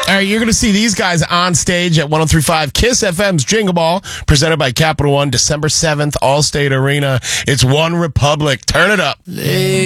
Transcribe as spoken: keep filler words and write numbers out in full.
All right, you're going to see these guys on stage at one oh three point five Kiss F M's Jingle Ball, presented by Capital One, December seventh, Allstate Arena. It's One Republic. Turn it up.